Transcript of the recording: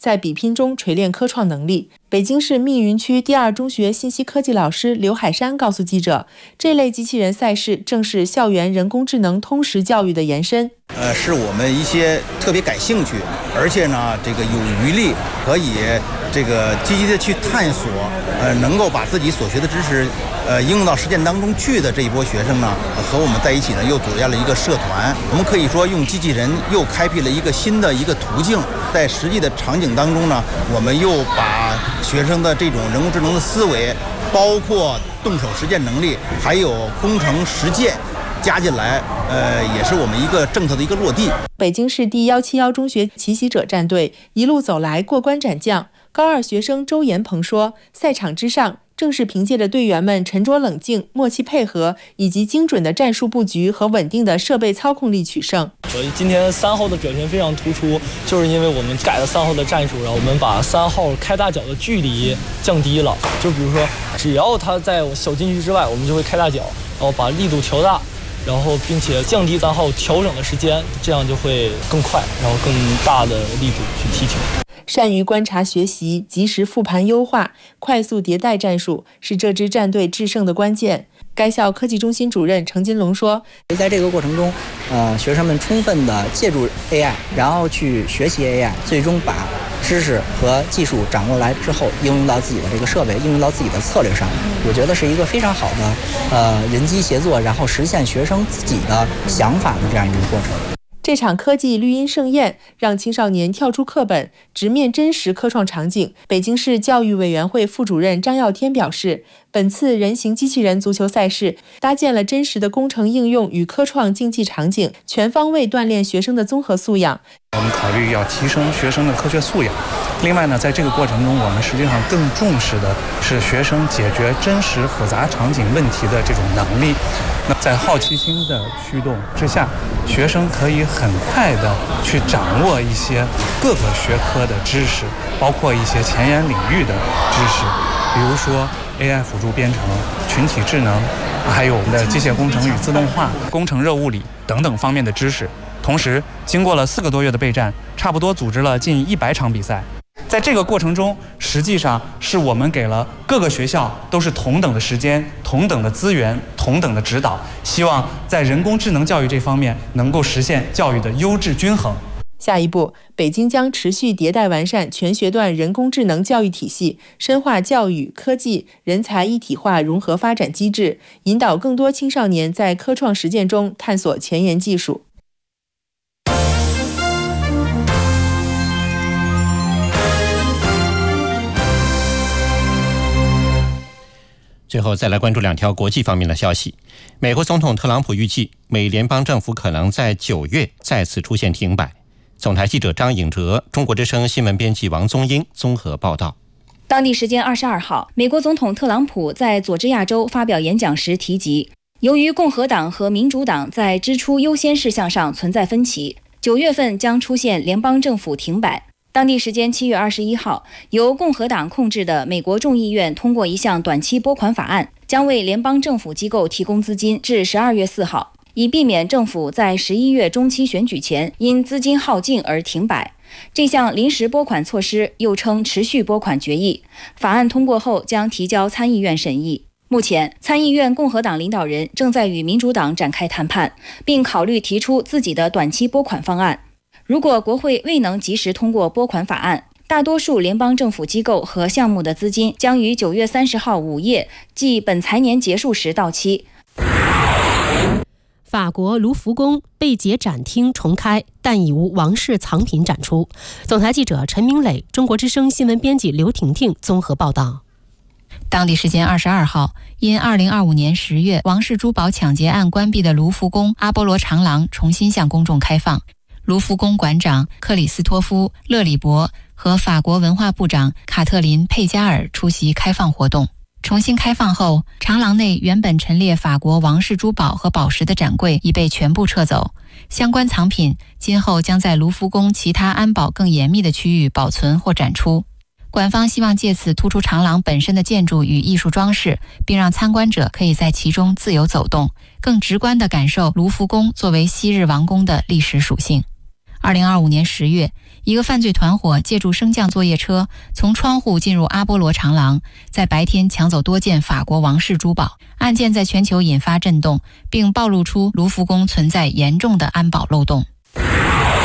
在比拼中锤炼科创能力。北京市密云区第2中学信息科技老师刘海山告诉记者，这类机器人赛事正是校园人工智能通识教育的延伸。 是我们一些特别感兴趣，而且呢，这个有余力可以这个积极的去探索，能够把自己所学的知识，应用到实践当中去的这一波学生呢，和我们在一起呢，又组建了一个社团。我们可以说，用机器人又开辟了一个新的一个途径，在实际的场景当中呢，我们又把学生的这种人工智能的思维，包括动手实践能力，还有工程实践加进来，也是我们一个政策的一个落地。 北京市第171中学奇袭者战队一路走来，过关斩将。高2学生周延鹏说，赛场之上正是凭借着队员们沉着冷静、默契配合，以及精准的战术布局和稳定的设备操控力取胜。 今天3号的表现非常突出，就是因为我们改了3号的战术，然后我们把3号开大脚的距离降低了。就比如说，只要他在小禁区之外，我们就会开大脚，然后把力度调大，然后并且降低3号调整的时间，这样就会更快，然后更大的力度去踢球。 善于观察学习，及时复盘优化，快速迭代战术，是这支战队制胜的关键。该校科技中心主任程金龙说， 在这个过程中，学生们充分的借助 AI， 然后去学习 AI， 最终把知识和技术掌握来之后，应用到自己的这个设备，应用到自己的策略上。我觉得是一个非常好的人机协作，然后实现学生自己的想法的这样一个过程。 这场科技绿茵盛宴让青少年跳出课本，直面真实科创场景。北京市教育委员会副主任张耀天表示，本次人形机器人足球赛事搭建了真实的工程应用与科创竞技场景，全方位锻炼学生的综合素养。 我们考虑要提升学生的科学素养。另外呢，在这个过程中，我们实际上更重视的是学生解决真实复杂场景问题的这种能力。那在好奇心的驱动之下，学生可以很快的去掌握一些各个学科的知识，包括一些前沿领域的知识，比如说 AI 辅助编程、群体智能，还有我们的机械工程与自动化、工程热物理等等方面的知识。同时，经过了4个多月的备战，差不多组织了近100场比赛。在这个过程中，实际上是我们给了各个学校都是同等的时间、同等的资源、同等的指导，希望在人工智能教育这方面能够实现教育的优质均衡。 下一步，北京将持续迭代完善全学段人工智能教育体系，深化教育、科技、人才一体化融合发展机制，引导更多青少年在科创实践中探索前沿技术。 最后再来关注2条国际方面的消息。美国总统特朗普预计，美联邦政府可能在9月再次出现停摆。总台记者张颖哲、中国之声新闻编辑王宗英综合报道。 当地时间22号，美国总统特朗普在佐治亚州发表演讲时提及，由于共和党和民主党在支出优先事项上存在分歧，9月份将出现联邦政府停摆。当地时间7月21号，由共和党控制的美国众议院通过一项短期拨款法案，将为联邦政府机构提供资金至12月4号，以避免政府在11月中期选举前因资金耗尽而停摆。这项临时拨款措施又称持续拨款决议，法案通过后将提交参议院审议。目前，参议院共和党领导人正在与民主党展开谈判，并考虑提出自己的短期拨款方案。如果国会未能及时通过拨款法案，大多数联邦政府机构和项目的资金将于9月30号午夜，即本财年结束时到期。 法国卢浮宫被解展厅重开，但已无王室藏品展出。总台记者陈明磊、中国之声新闻编辑刘婷婷综合报道。 当地时间22号，因2025年10月王室珠宝抢劫案关闭的卢浮宫阿波罗长廊重新向公众开放。卢浮宫馆长克里斯托夫·勒里伯和法国文化部长卡特琳·佩加尔出席开放活动。重新开放后，长廊内原本陈列法国王室珠宝和宝石的展柜已被全部撤走，相关藏品今后将在卢浮宫其他安保更严密的区域保存或展出。馆方希望借此突出长廊本身的建筑与艺术装饰，并让参观者可以在其中自由走动，更直观地感受卢浮宫作为昔日王宫的历史属性。 2025年10月，一个犯罪团伙借助升降作业车从窗户进入阿波罗长廊，在白天抢走多件法国王室珠宝。案件在全球引发震动，并暴露出卢浮宫存在严重的安保漏洞。